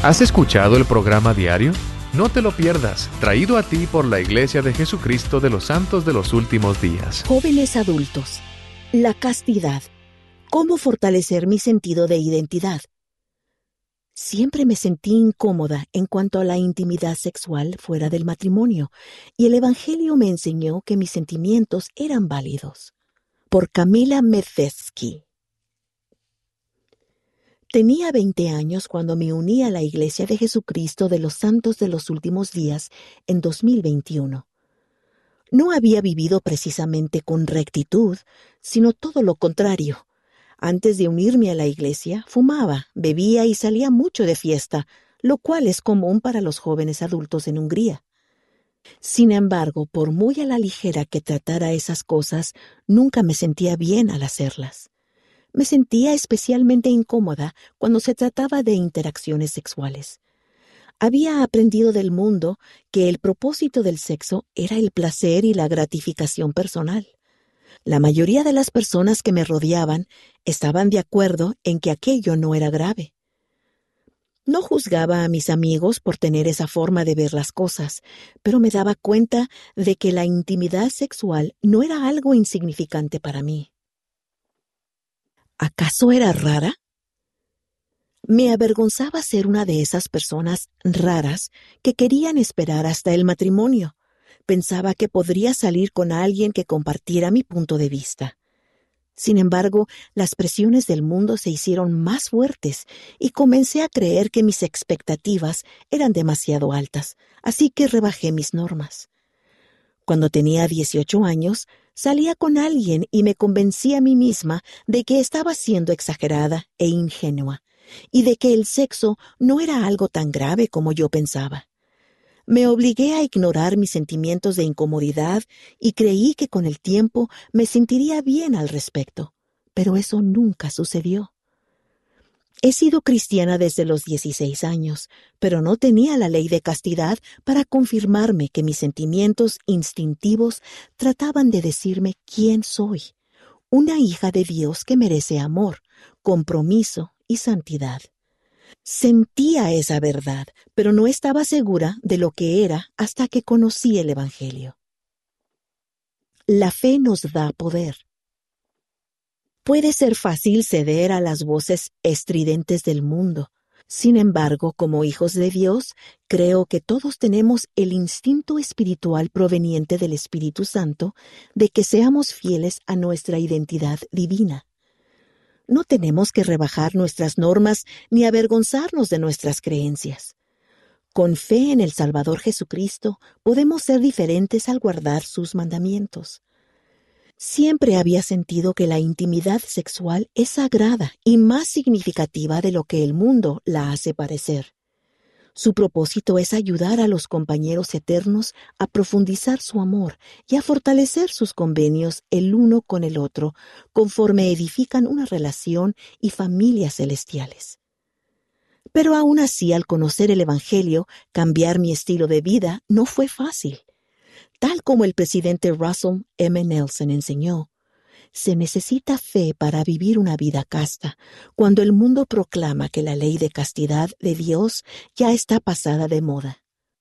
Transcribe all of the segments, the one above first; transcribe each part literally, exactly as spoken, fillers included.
¿Has escuchado el programa diario? No te lo pierdas, traído a ti por la Iglesia de Jesucristo de los Santos de los Últimos Días. Jóvenes adultos, la castidad. ¿Cómo fortalecer mi sentido de identidad? Siempre me sentí incómoda en cuanto a la intimidad sexual fuera del matrimonio, y el Evangelio me enseñó que mis sentimientos eran válidos. Por Camila Medvesky. Tenía veinte años cuando me uní a la Iglesia de Jesucristo de los Santos de los Últimos Días en dos mil veintiuno. No había vivido precisamente con rectitud, sino todo lo contrario. Antes de unirme a la iglesia, fumaba, bebía y salía mucho de fiesta, lo cual es común para los jóvenes adultos en Hungría. Sin embargo, por muy a la ligera que tratara esas cosas, nunca me sentía bien al hacerlas. Me sentía especialmente incómoda cuando se trataba de interacciones sexuales. Había aprendido del mundo que el propósito del sexo era el placer y la gratificación personal. La mayoría de las personas que me rodeaban estaban de acuerdo en que aquello no era grave. No juzgaba a mis amigos por tener esa forma de ver las cosas, pero me daba cuenta de que la intimidad sexual no era algo insignificante para mí. ¿Acaso era rara? Me avergonzaba ser una de esas personas raras que querían esperar hasta el matrimonio. Pensaba que podría salir con alguien que compartiera mi punto de vista. Sin embargo, las presiones del mundo se hicieron más fuertes y comencé a creer que mis expectativas eran demasiado altas, así que rebajé mis normas. Cuando tenía dieciocho años, salía con alguien y me convencí a mí misma de que estaba siendo exagerada e ingenua, y de que el sexo no era algo tan grave como yo pensaba. Me obligué a ignorar mis sentimientos de incomodidad y creí que con el tiempo me sentiría bien al respecto, pero eso nunca sucedió. He sido cristiana desde los dieciséis años, pero no tenía la ley de castidad para confirmarme que mis sentimientos instintivos trataban de decirme quién soy, una hija de Dios que merece amor, compromiso y santidad. Sentía esa verdad, pero no estaba segura de lo que era hasta que conocí el Evangelio. La fe nos da poder. Puede ser fácil ceder a las voces estridentes del mundo. Sin embargo, como hijos de Dios, creo que todos tenemos el instinto espiritual proveniente del Espíritu Santo de que seamos fieles a nuestra identidad divina. No tenemos que rebajar nuestras normas ni avergonzarnos de nuestras creencias. Con fe en el Salvador Jesucristo, podemos ser diferentes al guardar sus mandamientos. Siempre había sentido que la intimidad sexual es sagrada y más significativa de lo que el mundo la hace parecer. Su propósito es ayudar a los compañeros eternos a profundizar su amor y a fortalecer sus convenios el uno con el otro, conforme edifican una relación y familias celestiales. Pero aún así, al conocer el Evangelio, cambiar mi estilo de vida no fue fácil. Tal como el presidente Russell M. Nelson enseñó, se necesita fe para vivir una vida casta, cuando el mundo proclama que la ley de castidad de Dios ya está pasada de moda.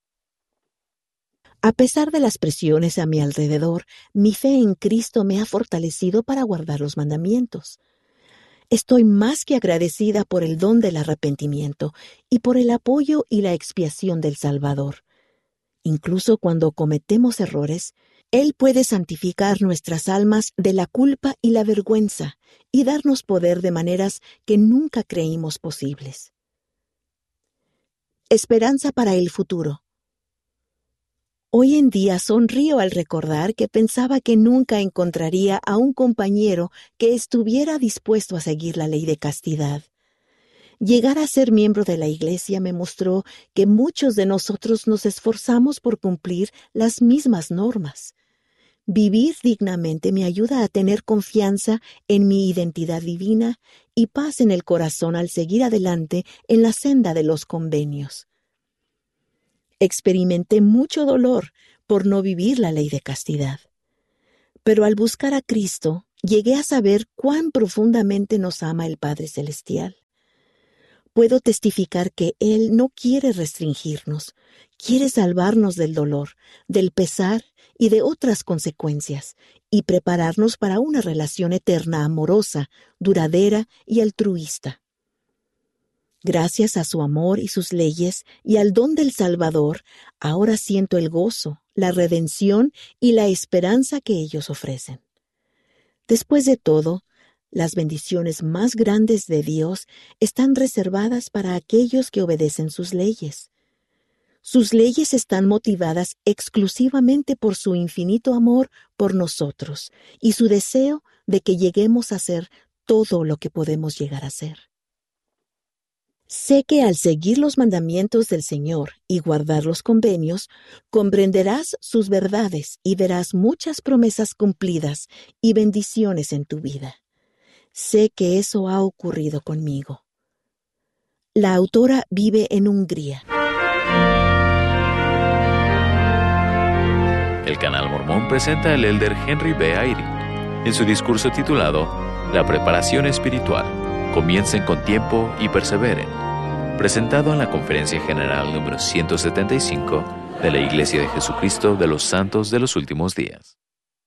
A pesar de las presiones a mi alrededor, mi fe en Cristo me ha fortalecido para guardar los mandamientos. Estoy más que agradecida por el don del arrepentimiento y por el apoyo y la expiación del Salvador. Incluso cuando cometemos errores, Él puede santificar nuestras almas de la culpa y la vergüenza y darnos poder de maneras que nunca creímos posibles. Esperanza para el futuro. Hoy en día sonrío al recordar que pensaba que nunca encontraría a un compañero que estuviera dispuesto a seguir la ley de castidad. Llegar a ser miembro de la Iglesia me mostró que muchos de nosotros nos esforzamos por cumplir las mismas normas. Vivir dignamente me ayuda a tener confianza en mi identidad divina y paz en el corazón al seguir adelante en la senda de los convenios. Experimenté mucho dolor por no vivir la ley de castidad. Pero al buscar a Cristo, llegué a saber cuán profundamente nos ama el Padre Celestial. puedo testificar que Él no quiere restringirnos, quiere salvarnos del dolor, del pesar y de otras consecuencias, y prepararnos para una relación eterna, amorosa, duradera y altruista. Gracias a su amor y sus leyes y al don del Salvador, ahora siento el gozo, la redención y la esperanza que ellos ofrecen. Después de todo, las bendiciones más grandes de Dios están reservadas para aquellos que obedecen sus leyes. Sus leyes están motivadas exclusivamente por su infinito amor por nosotros y su deseo de que lleguemos a ser todo lo que podemos llegar a ser. Sé que al seguir los mandamientos del Señor y guardar los convenios, comprenderás sus verdades y verás muchas promesas cumplidas y bendiciones en tu vida. Sé que eso ha ocurrido conmigo. La autora vive en Hungría. El Canal Mormón presenta al elder Henry B. Eyring en su discurso titulado La preparación espiritual. Comiencen con tiempo y perseveren, presentado en la Conferencia General número ciento setenta y cinco de la Iglesia de Jesucristo de los Santos de los Últimos Días.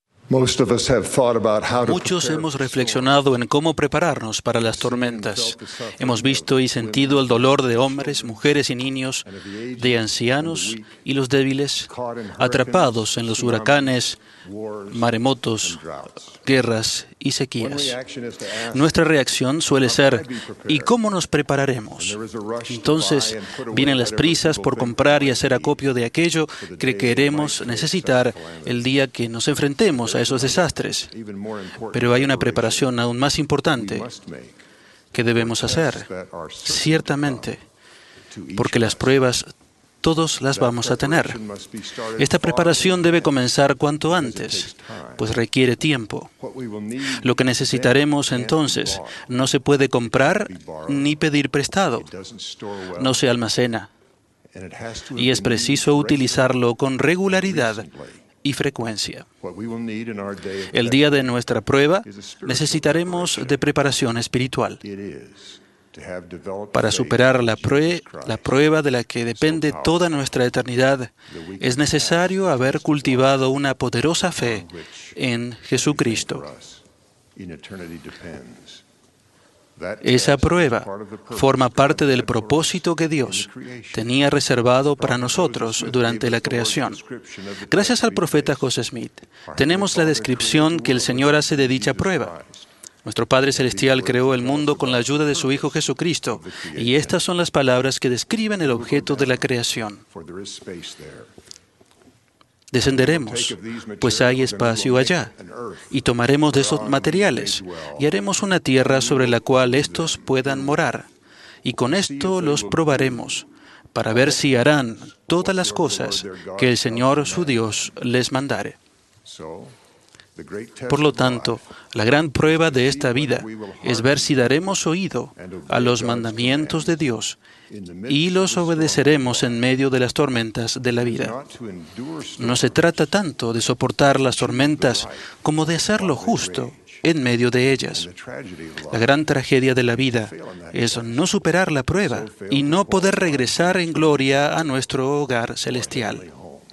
Muchos hemos reflexionado en cómo prepararnos para las tormentas. Hemos visto y sentido el dolor de hombres, mujeres y niños, de ancianos y los débiles, atrapados en los huracanes, maremotos, guerras y sequías. Nuestra reacción suele ser, ¿y cómo nos prepararemos? Entonces vienen las prisas por comprar y hacer acopio de aquello que queremos necesitar el día que nos enfrentemos a esos desastres. Pero hay una preparación aún más importante que debemos hacer, ciertamente, porque las pruebas todos las vamos a tener. Esta preparación debe comenzar cuanto antes, pues requiere tiempo. Lo que necesitaremos entonces no se puede comprar ni pedir prestado. No se almacena. Y es preciso utilizarlo con regularidad y frecuencia. El día de nuestra prueba necesitaremos de preparación espiritual. Para superar la, prue- la prueba de la que depende toda nuestra eternidad, es necesario haber cultivado una poderosa fe en Jesucristo. Esa prueba forma parte del propósito que Dios tenía reservado para nosotros durante la creación. Gracias al profeta José Smith, tenemos la descripción que el Señor hace de dicha prueba. Nuestro Padre Celestial creó el mundo con la ayuda de su Hijo Jesucristo, y estas son las palabras que describen el objeto de la creación. Descenderemos, pues hay espacio allá, y tomaremos de esos materiales, y haremos una tierra sobre la cual éstos puedan morar, y con esto los probaremos, para ver si harán todas las cosas que el Señor su Dios les mandare. Por lo tanto, la gran prueba de esta vida es ver si daremos oído a los mandamientos de Dios y los obedeceremos en medio de las tormentas de la vida. No se trata tanto de soportar las tormentas como de hacer lo justo en medio de ellas. La gran tragedia de la vida es no superar la prueba y no poder regresar en gloria a nuestro hogar celestial.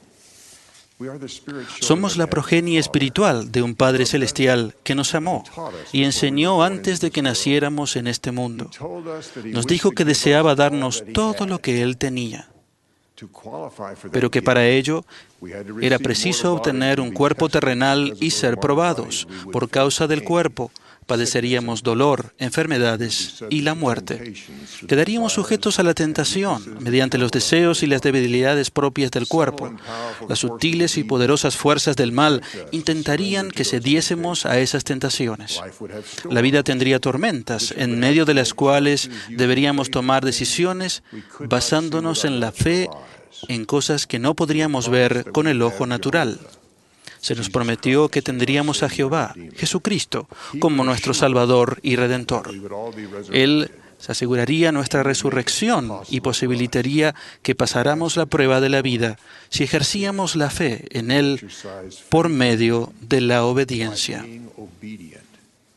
Somos la progenie espiritual de un Padre Celestial que nos amó y enseñó antes de que naciéramos en este mundo. Nos dijo que deseaba darnos todo lo que Él tenía, pero que para ello era preciso obtener un cuerpo terrenal y ser probados. Por causa del cuerpo, padeceríamos dolor, enfermedades y la muerte. Quedaríamos sujetos a la tentación mediante los deseos y las debilidades propias del cuerpo. Las sutiles y poderosas fuerzas del mal intentarían que cediésemos a esas tentaciones. La vida tendría tormentas, en medio de las cuales deberíamos tomar decisiones basándonos en la fe en cosas que no podríamos ver con el ojo natural. Se nos prometió que tendríamos a Jehová, Jesucristo, como nuestro Salvador y Redentor. Él se aseguraría nuestra resurrección y posibilitaría que pasáramos la prueba de la vida si ejercíamos la fe en Él por medio de la obediencia.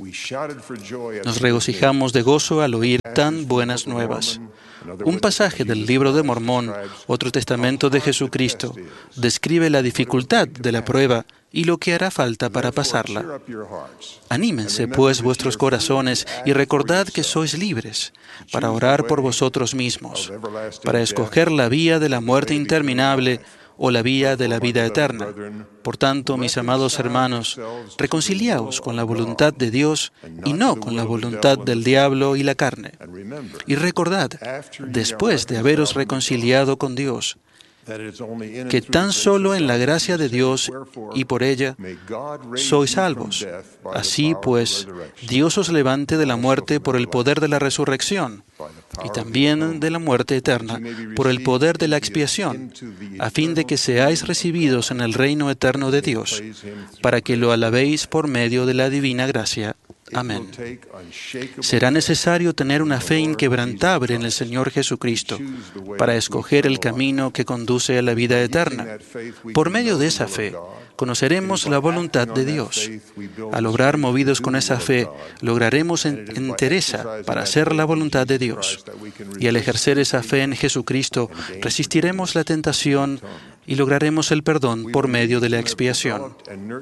Nos regocijamos de gozo al oír tan buenas nuevas. Un pasaje del Libro de Mormón, otro testamento de Jesucristo, describe la dificultad de la prueba y lo que hará falta para pasarla. Anímense, pues, vuestros corazones y recordad que sois libres para orar por vosotros mismos, para escoger la vía de la muerte interminable o la vía de la vida eterna. Por tanto, mis amados hermanos, reconciliaos con la voluntad de Dios y no con la voluntad del diablo y la carne. Y recordad, después de haberos reconciliado con Dios, que tan solo en la gracia de Dios y por ella sois salvos. Así pues, Dios os levante de la muerte por el poder de la resurrección y también de la muerte eterna por el poder de la expiación, a fin de que seáis recibidos en el reino eterno de Dios, para que lo alabéis por medio de la divina gracia. Amén. Será necesario tener una fe inquebrantable en el Señor Jesucristo para escoger el camino que conduce a la vida eterna. Por medio de esa fe, conoceremos la voluntad de Dios. Al obrar movidos con esa fe, lograremos en- entereza para hacer la voluntad de Dios. Y al ejercer esa fe en Jesucristo, resistiremos la tentación y lograremos el perdón por medio de la expiación.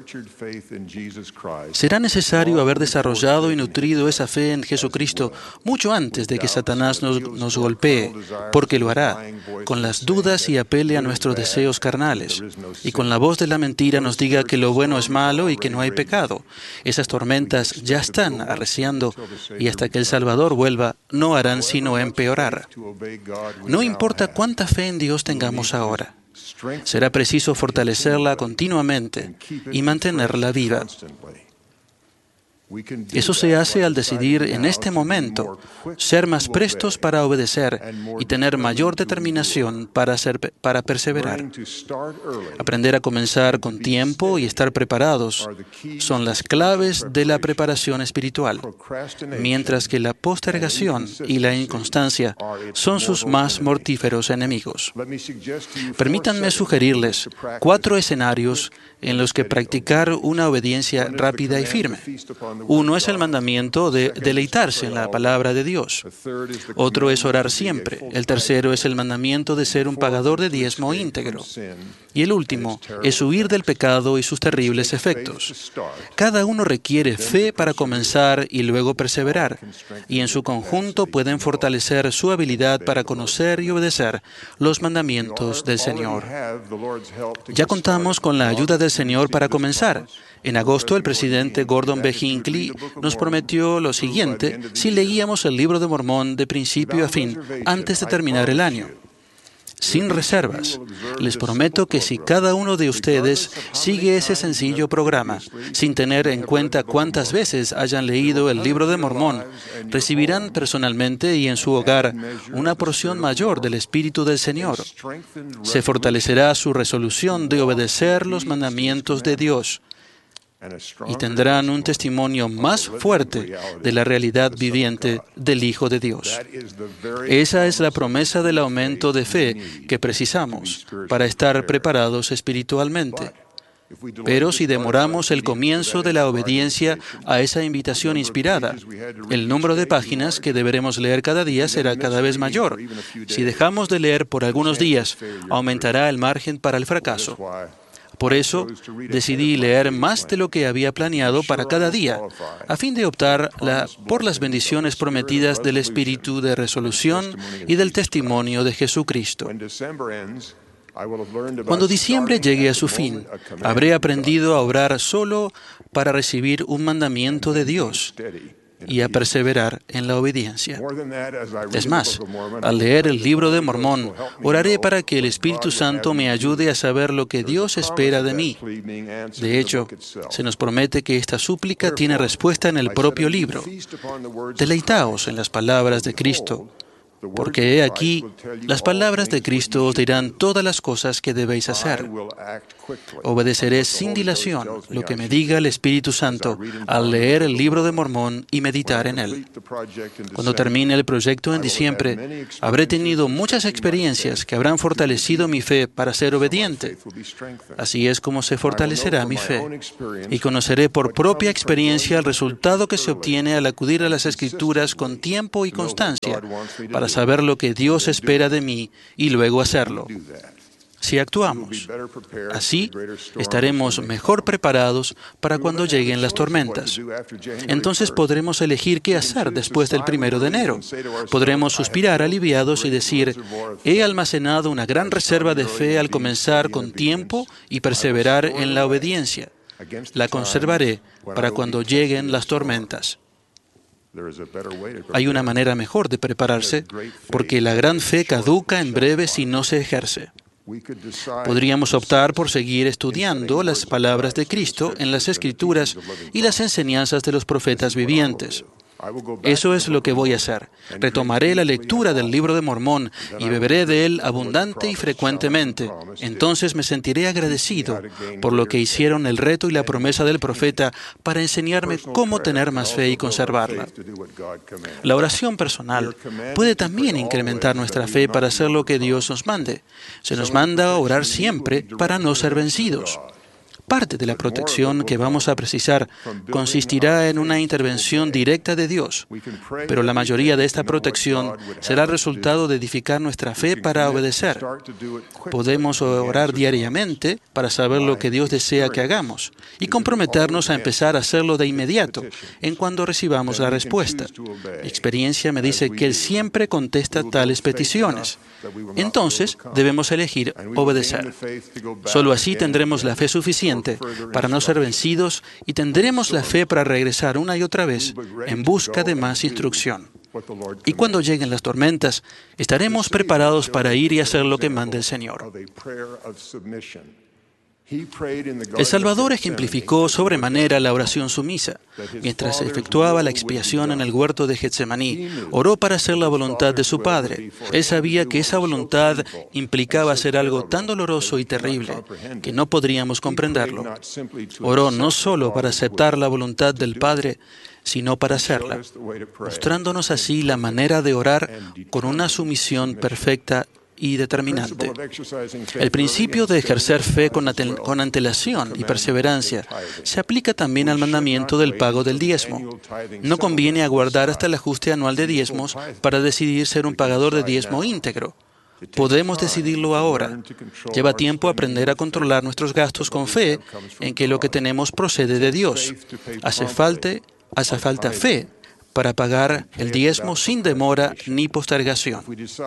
Será necesario haber desarrollado y nutrido esa fe en Jesucristo mucho antes de que Satanás nos, nos golpee, porque lo hará, con las dudas y apele a nuestros deseos carnales, y con la voz de la mentira nos diga que lo bueno es malo y que no hay pecado. Esas tormentas ya están arreciando, y hasta que el Salvador vuelva, no harán sino empeorar. No importa cuánta fe en Dios tengamos ahora, será preciso fortalecerla continuamente y mantenerla viva. Eso se hace al decidir en este momento ser más prestos para obedecer y tener mayor determinación para, ser, para perseverar. Aprender a comenzar con tiempo y estar preparados son las claves de la preparación espiritual, mientras que la postergación y la inconstancia son sus más mortíferos enemigos. Permítanme sugerirles cuatro escenarios en los que practicar una obediencia rápida y firme. Uno es el mandamiento de deleitarse en la palabra de Dios. Otro es orar siempre. El tercero es el mandamiento de ser un pagador de diezmo íntegro. Y el último es huir del pecado y sus terribles efectos. Cada uno requiere fe para comenzar y luego perseverar, y en su conjunto pueden fortalecer su habilidad para conocer y obedecer los mandamientos del Señor. Ya contamos con la ayuda del Señor para comenzar. En agosto, el presidente Gordon B. Hinckley nos prometió lo siguiente si leíamos el Libro de Mormón de principio a fin antes de terminar el año. Sin reservas, les prometo que si cada uno de ustedes sigue ese sencillo programa, sin tener en cuenta cuántas veces hayan leído el Libro de Mormón, recibirán personalmente y en su hogar una porción mayor del Espíritu del Señor. Se fortalecerá su resolución de obedecer los mandamientos de Dios y tendrán un testimonio más fuerte de la realidad viviente del Hijo de Dios. Esa es la promesa del aumento de fe que precisamos para estar preparados espiritualmente. Pero si demoramos el comienzo de la obediencia a esa invitación inspirada, el número de páginas que deberemos leer cada día será cada vez mayor. Si dejamos de leer por algunos días, aumentará el margen para el fracaso. Por eso, decidí leer más de lo que había planeado para cada día, a fin de optar la, por las bendiciones prometidas del espíritu de resolución y del testimonio de Jesucristo. Cuando diciembre llegue a su fin, habré aprendido a obrar solo para recibir un mandamiento de Dios y a perseverar en la obediencia. Es más, al leer el Libro de Mormón, oraré para que el Espíritu Santo me ayude a saber lo que Dios espera de mí. De hecho, se nos promete que esta súplica tiene respuesta en el propio libro. Deleitaos en las palabras de Cristo, Porque he aquí, las palabras de Cristo os dirán todas las cosas que debéis hacer. Obedeceré sin dilación lo que me diga el Espíritu Santo al leer el libro de Mormón y meditar en él. Cuando termine el proyecto en diciembre, habré tenido muchas experiencias que habrán fortalecido mi fe para ser obediente. Así es como se fortalecerá mi fe. Y conoceré por propia experiencia el resultado que se obtiene al acudir a las Escrituras con tiempo y constancia para saber lo que Dios espera de mí y luego hacerlo. Si actuamos así, estaremos mejor preparados para cuando lleguen las tormentas. Entonces podremos elegir qué hacer después del primero de enero. Podremos suspirar aliviados y decir, he almacenado una gran reserva de fe al comenzar con tiempo y perseverar en la obediencia. La conservaré para cuando lleguen las tormentas. Hay una manera mejor de prepararse, porque la gran fe caduca en breve si no se ejerce. Podríamos optar por seguir estudiando las palabras de Cristo en las Escrituras y las enseñanzas de los profetas vivientes. Eso es lo que voy a hacer. Retomaré la lectura del libro de Mormón y beberé de él abundante y frecuentemente. Entonces me sentiré agradecido por lo que hicieron el reto y la promesa del profeta para enseñarme cómo tener más fe y conservarla. La oración personal puede también incrementar nuestra fe para hacer lo que Dios nos mande. Se nos manda a orar siempre para no ser vencidos. Parte de la protección que vamos a precisar consistirá en una intervención directa de Dios, pero la mayoría de esta protección será resultado de edificar nuestra fe para obedecer. Podemos orar diariamente para saber lo que Dios desea que hagamos y comprometernos a empezar a hacerlo de inmediato, en cuando recibamos la respuesta. Mi experiencia me dice que Él siempre contesta tales peticiones. Entonces, debemos elegir obedecer. Solo así tendremos la fe suficiente para no ser vencidos y tendremos la fe para regresar una y otra vez en busca de más instrucción. Y cuando lleguen las tormentas, estaremos preparados para ir y hacer lo que manda el Señor. El Salvador ejemplificó sobremanera la oración sumisa. Mientras se efectuaba la expiación en el huerto de Getsemaní, oró para hacer la voluntad de su Padre. Él sabía que esa voluntad implicaba hacer algo tan doloroso y terrible que no podríamos comprenderlo. Oró no solo para aceptar la voluntad del Padre, sino para hacerla, mostrándonos así la manera de orar con una sumisión perfecta y determinante. El principio de ejercer fe con, con antelación y perseverancia se aplica también al mandamiento del pago del diezmo. No conviene aguardar hasta el ajuste anual de diezmos para decidir ser un pagador de diezmo íntegro. Podemos decidirlo ahora. Lleva tiempo aprender a controlar nuestros gastos con fe en que lo que tenemos procede de Dios. Hace falta, hace falta fe para pagar el diezmo sin demora ni postergación.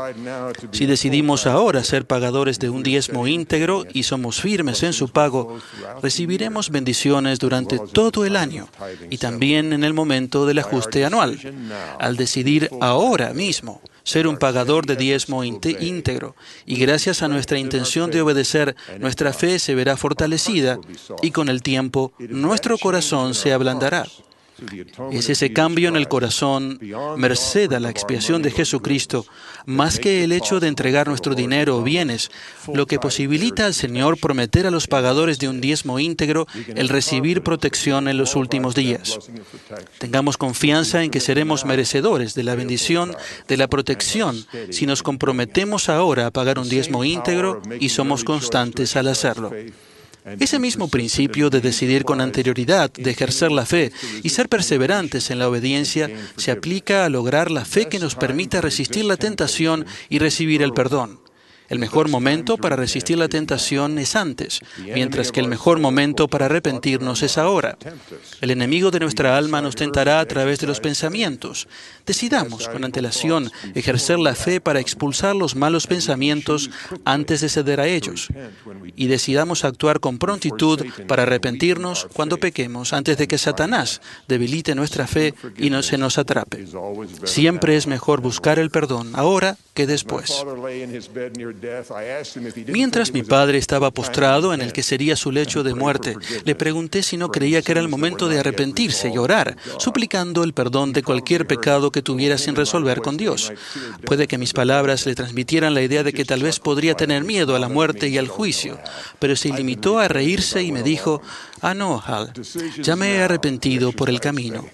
Si decidimos ahora ser pagadores de un diezmo íntegro y somos firmes en su pago, recibiremos bendiciones durante todo el año y también en el momento del ajuste anual. Al decidir ahora mismo ser un pagador de diezmo íntegro y gracias a nuestra intención de obedecer, nuestra fe se verá fortalecida y con el tiempo nuestro corazón se ablandará. Es ese cambio en el corazón, merced a la expiación de Jesucristo, más que el hecho de entregar nuestro dinero o bienes, lo que posibilita al Señor prometer a los pagadores de un diezmo íntegro el recibir protección en los últimos días. Tengamos confianza en que seremos merecedores de la bendición de la protección si nos comprometemos ahora a pagar un diezmo íntegro y somos constantes al hacerlo. Ese mismo principio de decidir con anterioridad, de ejercer la fe y ser perseverantes en la obediencia, se aplica a lograr la fe que nos permita resistir la tentación y recibir el perdón. El mejor momento para resistir la tentación es antes, mientras que el mejor momento para arrepentirnos es ahora. El enemigo de nuestra alma nos tentará a través de los pensamientos. Decidamos con antelación ejercer la fe para expulsar los malos pensamientos antes de ceder a ellos. Y decidamos actuar con prontitud para arrepentirnos cuando pequemos antes de que Satanás debilite nuestra fe y no se nos atrape. Siempre es mejor buscar el perdón ahora que después. Mientras mi padre estaba postrado en el que sería su lecho de muerte, le pregunté si no creía que era el momento de arrepentirse y orar, suplicando el perdón de cualquier pecado que tuviera sin resolver con Dios. Puede que mis palabras le transmitieran la idea de que tal vez podría tener miedo a la muerte y al juicio, pero se limitó a reírse y me dijo: «Ah, no, Hal, ya me he arrepentido por el camino».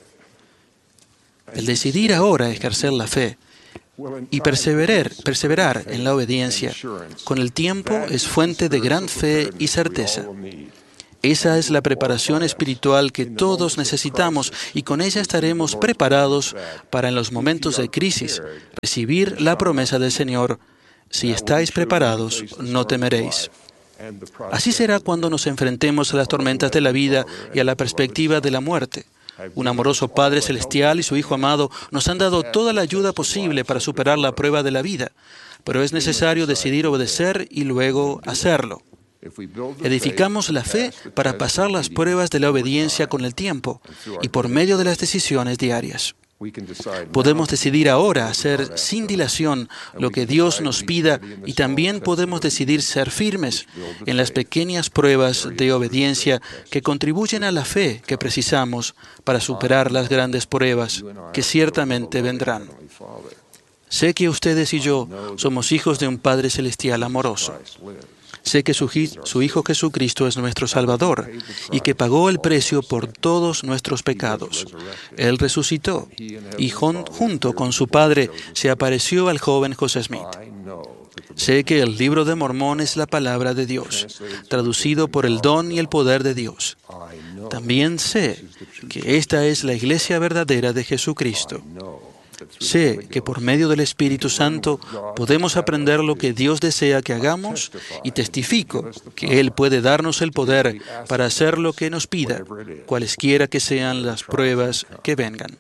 El decidir ahora ejercer la fe y perseverar, perseverar en la obediencia con el tiempo es fuente de gran fe y certeza. Esa es la preparación espiritual que todos necesitamos y con ella estaremos preparados para en los momentos de crisis recibir la promesa del Señor: «Si estáis preparados, no temeréis». Así será cuando nos enfrentemos a las tormentas de la vida y a la perspectiva de la muerte. Un amoroso Padre Celestial y su Hijo amado nos han dado toda la ayuda posible para superar la prueba de la vida, pero es necesario decidir obedecer y luego hacerlo. Edificamos la fe para pasar las pruebas de la obediencia con el tiempo y por medio de las decisiones diarias. Podemos decidir ahora hacer sin dilación lo que Dios nos pida y también podemos decidir ser firmes en las pequeñas pruebas de obediencia que contribuyen a la fe que precisamos para superar las grandes pruebas que ciertamente vendrán. Sé que ustedes y yo somos hijos de un Padre Celestial amoroso. Sé que su, su Hijo Jesucristo es nuestro Salvador y que pagó el precio por todos nuestros pecados. Él resucitó y jun, junto con su Padre se apareció al joven José Smith. Sé que el Libro de Mormón es la palabra de Dios, traducido por el don y el poder de Dios. También sé que esta es la iglesia verdadera de Jesucristo. Sé que por medio del Espíritu Santo podemos aprender lo que Dios desea que hagamos y testifico que Él puede darnos el poder para hacer lo que nos pida, cualesquiera que sean las pruebas que vengan.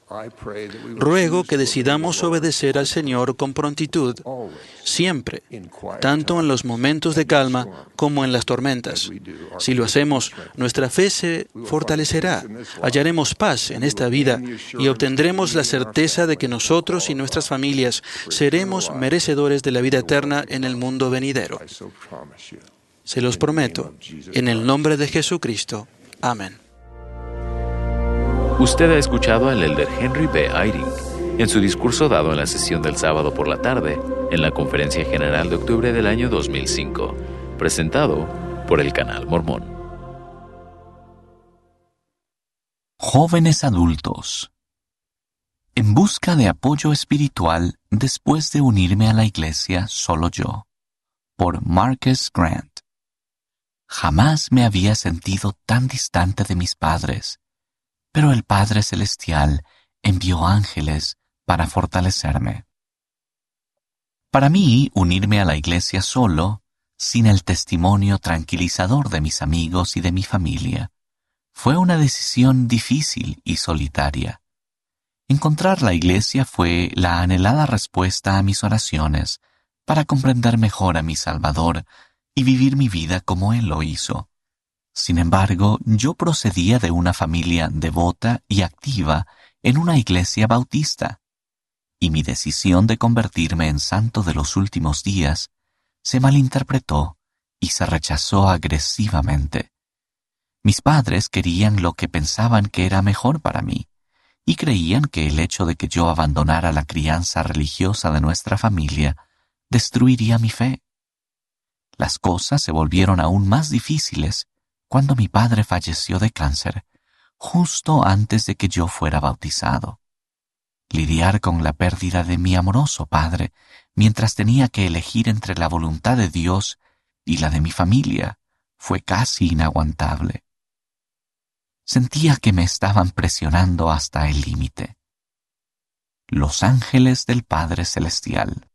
Ruego que decidamos obedecer al Señor con prontitud, siempre, tanto en los momentos de calma como en las tormentas. Si lo hacemos, nuestra fe se fortalecerá, hallaremos paz en esta vida y obtendremos la certeza de que nosotros y nuestras familias seremos merecedores de la vida eterna en el mundo venidero. Se los prometo, en el nombre de Jesucristo. Amén. Usted ha escuchado al elder Henry B. Eyring en su discurso dado en la sesión del sábado por la tarde en la Conferencia General de octubre del año dos mil cinco, presentado por el Canal Mormón. Jóvenes adultos. En busca de apoyo espiritual después de unirme a la iglesia solo yo, por Marcus Grant. Jamás me había sentido tan distante de mis padres, pero el Padre Celestial envió ángeles para fortalecerme. Para mí, unirme a la iglesia solo, sin el testimonio tranquilizador de mis amigos y de mi familia, fue una decisión difícil y solitaria. Encontrar la iglesia fue la anhelada respuesta a mis oraciones para comprender mejor a mi Salvador y vivir mi vida como Él lo hizo. Sin embargo, yo procedía de una familia devota y activa en una iglesia bautista, y mi decisión de convertirme en santo de los últimos días se malinterpretó y se rechazó agresivamente. Mis padres querían lo que pensaban que era mejor para mí, y creían que el hecho de que yo abandonara la crianza religiosa de nuestra familia destruiría mi fe. Las cosas se volvieron aún más difíciles cuando mi padre falleció de cáncer, justo antes de que yo fuera bautizado. Lidiar con la pérdida de mi amoroso padre, mientras tenía que elegir entre la voluntad de Dios y la de mi familia, fue casi inaguantable. Sentía que me estaban presionando hasta el límite. Los ángeles del Padre Celestial.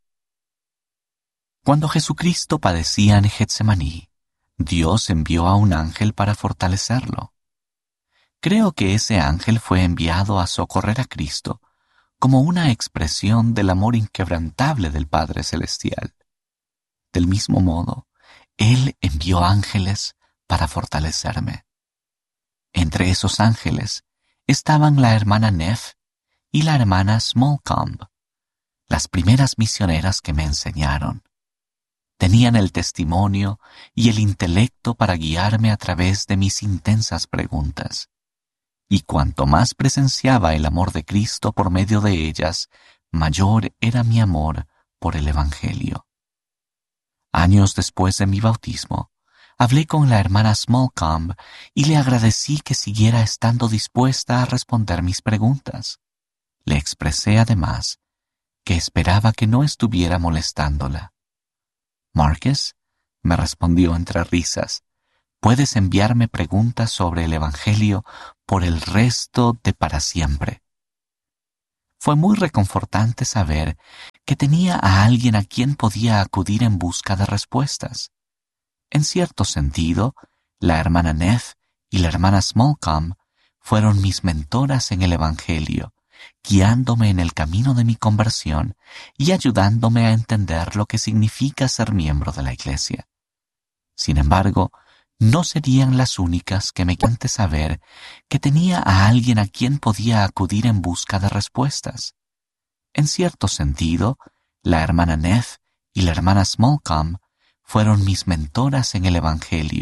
Cuando Jesucristo padecía en Getsemaní, Dios envió a un ángel para fortalecerlo. Creo que ese ángel fue enviado a socorrer a Cristo como una expresión del amor inquebrantable del Padre Celestial. Del mismo modo, Él envió ángeles para fortalecerme. Entre esos ángeles estaban la hermana Neff y la hermana Smallcomb, las primeras misioneras que me enseñaron. Tenían el testimonio y el intelecto para guiarme a través de mis intensas preguntas. Y cuanto más presenciaba el amor de Cristo por medio de ellas, mayor era mi amor por el Evangelio. Años después de mi bautismo, hablé con la hermana Smallcombe y le agradecí que siguiera estando dispuesta a responder mis preguntas. Le expresé además que esperaba que no estuviera molestándola. «Marcus», me respondió entre risas, «puedes enviarme preguntas sobre el Evangelio por el resto de para siempre». Fue muy reconfortante saber que tenía a alguien a quien podía acudir en busca de respuestas. En cierto sentido, la hermana Neff y la hermana Smallcombe fueron mis mentoras en el Evangelio, guiándome en el camino de mi conversión y ayudándome a entender lo que significa ser miembro de la Iglesia. Sin embargo, no serían las únicas que me querían saber que tenía a alguien a quien podía acudir en busca de respuestas. En cierto sentido, la hermana Neff y la hermana Smallcombe fueron mis mentoras en el Evangelio,